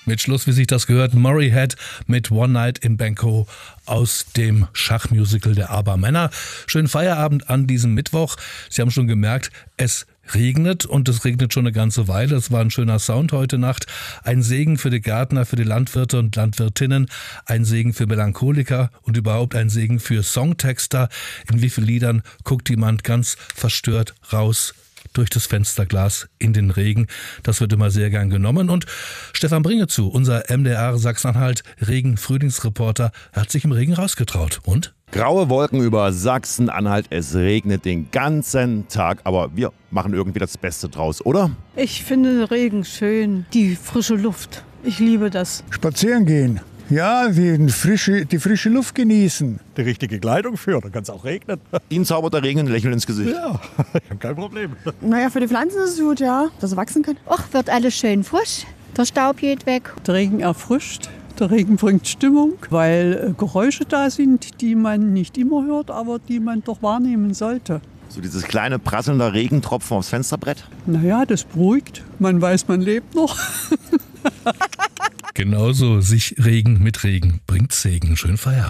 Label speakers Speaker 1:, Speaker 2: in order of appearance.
Speaker 1: Mit Schluss, wie sich das gehört, Murray Head mit One Night in Bangkok aus dem Schachmusical der Abermänner. Schönen Feierabend an diesem Mittwoch. Sie haben schon gemerkt, es regnet und es regnet schon eine ganze Weile. Es war ein schöner Sound heute Nacht. Ein Segen für die Gärtner, für die Landwirte und Landwirtinnen. Ein Segen für Melancholiker und überhaupt ein Segen für Songtexter. In wie vielen Liedern guckt jemand ganz verstört raus durch das Fensterglas in den Regen. Das wird immer sehr gern genommen. Und Stefan Bringezu, unser MDR Sachsen-Anhalt Regen-Frühlingsreporter, hat sich im Regen rausgetraut. Und?
Speaker 2: Graue Wolken über Sachsen-Anhalt, es regnet den ganzen Tag, aber wir machen irgendwie das Beste draus, oder?
Speaker 3: Ich finde Regen schön, die frische Luft. Ich liebe das.
Speaker 4: Spazieren gehen. Ja, die frische Luft genießen.
Speaker 5: Die richtige Kleidung für, dann kann es auch regnen.
Speaker 2: Ihnen zaubert der Regen ein Lächeln ins Gesicht.
Speaker 5: Ja, ich habe kein Problem.
Speaker 6: Naja, für die Pflanzen ist es gut, ja, dass sie wachsen können.
Speaker 7: Och, wird alles schön frisch. Der Staub geht weg.
Speaker 3: Der Regen erfrischt. Der Regen bringt Stimmung, weil Geräusche da sind, die man nicht immer hört, aber die man doch wahrnehmen sollte.
Speaker 2: So dieses kleine prasselnde Regentropfen aufs Fensterbrett.
Speaker 3: Naja, das beruhigt. Man weiß, man lebt noch.
Speaker 1: Genauso sich Regen mit Regen bringt Segen. Schönen Feierabend.